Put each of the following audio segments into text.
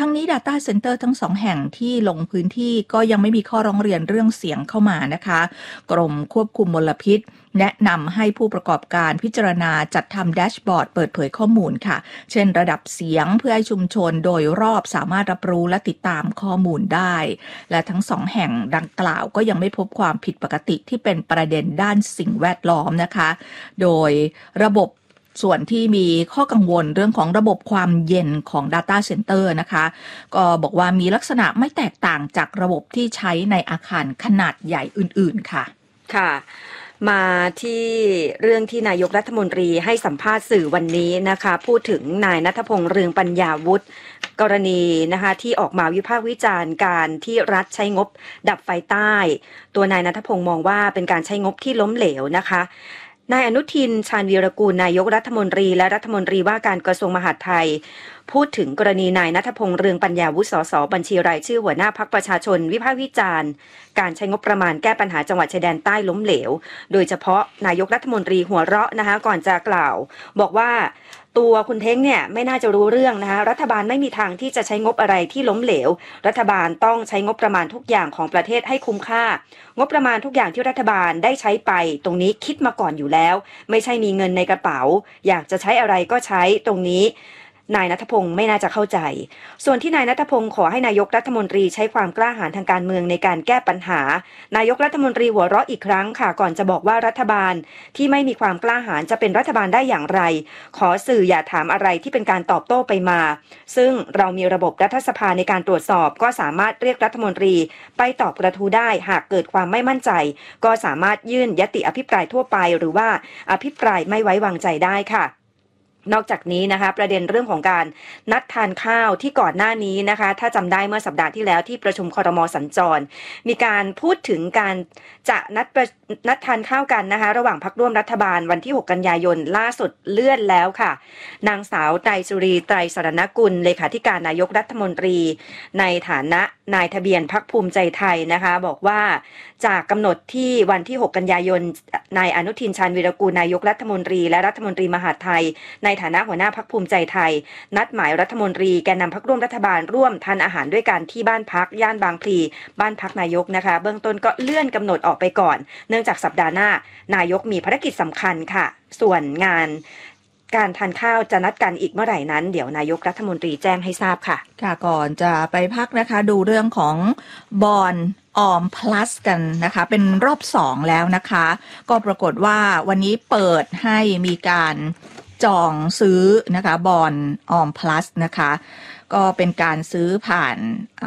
ทั้งนี้ Data Center ทั้ง2แห่งที่ลงพื้นที่ก็ยังไม่มีข้อร้องเรียนเรื่องเสียงเข้ามานะคะกรมควบคุมมลพิษแนะนำให้ผู้ประกอบการพิจารณาจัดทำแดชบอร์ดเปิดเผยข้อมูลค่ะเช่นระดับเสียงเพื่อให้ชุมชนโดยรอบสามารถรับรู้และติดตามข้อมูลได้และทั้ง2แห่งดังกล่าวก็ยังไม่พบความผิดปกติที่เป็นประเด็นด้านสิ่งแวดล้อมนะคะโดยระบบส่วนที่มีข้อกังวลเรื่องของระบบความเย็นของ Data Center นะคะก็บอกว่ามีลักษณะไม่แตกต่างจากระบบที่ใช้ในอาคารขนาดใหญ่อื่นๆค่ะค่ะมาที่เรื่องที่นายกรัฐมนตรีให้สัมภาษณ์สื่อวันนี้นะคะพูดถึงนายณัฐพงษ์ เรืองปัญญาวุฒิกรณีนะคะที่ออกมาวิพากษ์วิจารณ์การที่รัฐใช้งบดับไฟใต้ตัวนายณัฐพงษ์มองว่าเป็นการใช้งบที่ล้มเหลวนะคะนายอนุทินชาญวีรกูลนายกรัฐมนตรีและรัฐมนตรีว่าการกระทรวงมหาดไทยพูดถึงกรณีนายณัฐพงษ์ เรืองปัญญาวุฒิ สสบัญชีรายชื่อหัวหน้าพรรคประชาชนวิพากษ์วิจารณ์การใช้งบประมาณแก้ปัญหาจังหวัดชายแดนใต้ล้มเหลวโดยเฉพาะนายกรัฐมนตรีหัวเราะนะคะก่อนจะกล่าวบอกว่าตัวคุณเท้งเนี่ยไม่น่าจะรู้เรื่องนะคะรัฐบาลไม่มีทางที่จะใช้งบอะไรที่ล้มเหลวรัฐบาลต้องใช้งบประมาณทุกอย่างของประเทศให้คุ้มค่างบประมาณทุกอย่างที่รัฐบาลได้ใช้ไปตรงนี้คิดมาก่อนอยู่แล้วไม่ใช่มีเงินในกระเป๋าอยากจะใช้อะไรก็ใช้ตรงนี้นายณัฐพงษ์ไม่น่าจะเข้าใจส่วนที่นายณัฐพงษ์ขอให้นายกรัฐมนตรีใช้ความกล้าหาญทางการเมืองในการแก้ปัญหานายกรัฐมนตรีหัวเราะอีกครั้งค่ะก่อนจะบอกว่ารัฐบาลที่ไม่มีความกล้าหาญจะเป็นรัฐบาลได้อย่างไรขอสื่ออย่าถามอะไรที่เป็นการตอบโต้ไปมาซึ่งเรามีระบบรัฐสภาในการตรวจสอบก็สามารถเรียกรัฐมนตรีไปตอบกระทู้ได้หากเกิดความไม่มั่นใจก็สามารถยื่นญัตติอภิปรายทั่วไปหรือว่าอภิปรายไม่ไว้วางใจได้ค่ะนอกจากนี้นะคะประเด็นเรื่องของการนัดทานข้าวที่ก่อนหน้านี้นะคะถ้าจำได้เมื่อสัปดาห์ที่แล้วที่ประชุมครม.สัญจรมีการพูดถึงการจะนัดทานข้าวกันนะคะระหว่างพรรคร่วมรัฐบาลวันที่6กันยายนล่าสุดเลื่อนแล้วค่ะนางสาวไตรสุรีไตรสรณกุลเลขาธิการนายกรัฐมนตรีในฐานะนายทะเบียนพรรคภูมิใจไทยนะคะบอกว่าจากกำหนดที่วันที่6กันยายนนายอนุทินชาญวีรกูลนายกรัฐมนตรีและรัฐมนตรีมหาดไทยในฐานะหัวหน้าพรรคภูมิใจไทยนัดหมายรัฐมนตรีแกนนำพรรคร่วมรัฐบาลร่วมทานอาหารด้วยกันที่บ้านพักย่านบางพลีบ้านพักนายกนะคะเบื้องต้นก็เลื่อนกำหนดออกไปก่อนเนื่องจากสัปดาห์หน้านายกมีภารกิจสำคัญค่ะส่วนงานการทานข้าวจะนัดกันอีกเมื่อไหร่นั้นเดี๋ยวนายกรัฐมนตรีแจ้งให้ทราบค่ะค่ะก่อนจะไปพักนะคะดูเรื่องของบอนด์ออม plus กันนะคะเป็นรอบ2แล้วนะคะก็ปรากฏว่าวันนี้เปิดให้มีการจองซื้อนะคะบอนด์ออม plus นะคะก็เป็นการซื้อผ่าน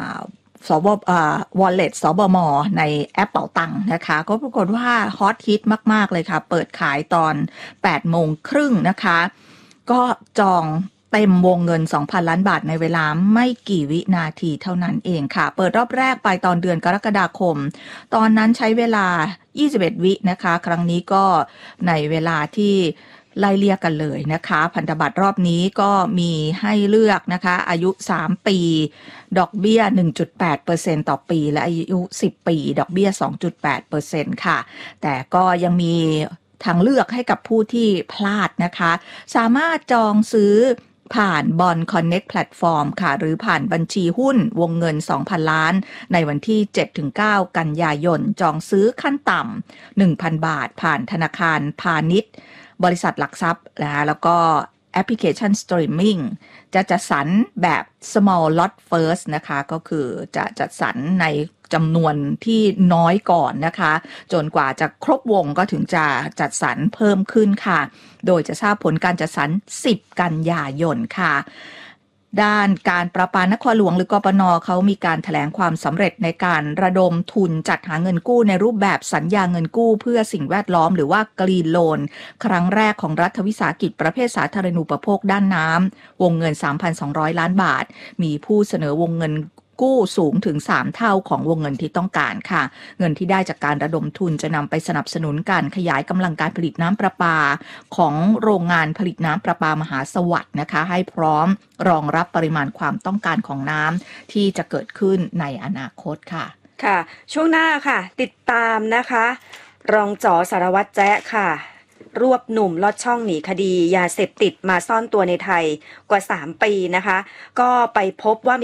wallet สบม.ในแอปเป๋าตังค์นะคะก็ปรากฏว่าฮอตฮิตมากๆเลยค่ะเปิดขายตอน 8:30 น.นะคะก็จองเต็มวงเงิน 2,000 ล้านบาทในเวลาไม่กี่วินาทีเท่านั้นเองค่ะเปิดรอบแรกไปตอนเดือนกรกฎาคมตอนนั้นใช้เวลา21วินะคะครั้งนี้ก็ในเวลาที่ไล่เลี่ยกันเลยนะคะพันธบัตรรอบนี้ก็มีให้เลือกนะคะอายุ3ปีดอกเบี้ย 1.8% ต่อปีและอายุ10ปีดอกเบี้ย 2.8% ค่ะแต่ก็ยังมีทางเลือกให้กับผู้ที่พลาดนะคะสามารถจองซื้อผ่าน Bond Connect Platform ค่ะหรือผ่านบัญชีหุ้นวงเงิน 2,000 ล้านในวันที่ 7-9 กันยายนจองซื้อขั้นต่ำ 1,000 บาทผ่านธนาคารพาณิชย์บริษัทหลักทรัพย์นะคะแล้วก็แอปพลิเคชันสตรีมมิ่งจะจัดสรรแบบ small lot first นะคะก็คือจะจัดสรรในจำนวนที่น้อยก่อนนะคะจนกว่าจะครบวงก็ถึงจะจัดสรรเพิ่มขึ้นค่ะโดยจะทราบผลการจัดสรร10กันยายนค่ะด้านการประปานครหลวงหรือกปน.เขามีการแถลงความสำเร็จในการระดมทุนจัดหาเงินกู้ในรูปแบบสัญญาเงินกู้เพื่อสิ่งแวดล้อมหรือว่ากรีนโลนครั้งแรกของรัฐวิสาหกิจประเภทสาธารณูปโภคด้านน้ำวงเงิน 3,200 ล้านบาทมีผู้เสนอวงเงินกู้สูงถึง3เท่าของวงเงินที่ต้องการค่ะเงินที่ได้จากการระดมทุนจะนำไปสนับสนุนการขยายกำลังการผลิตน้ำประปาของโรงงานผลิตน้ำประปามหาสวัสดิ์นะคะให้พร้อมรองรับปริมาณความต้องการของน้ำที่จะเกิดขึ้นในอนาคตค่ะค่ะช่วงหน้าค่ะติดตามนะคะรองจ๋อสารวัตรแจ๊ะค่ะรวบหนุ่มลอดช่องหนีคดียาเสพติดมาซ่อนตัวในไทยกว่า3 ปีนะคะก็ไปพบว่า